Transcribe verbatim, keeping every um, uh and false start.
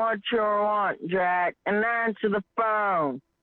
what you want, Jack, and answer the phone.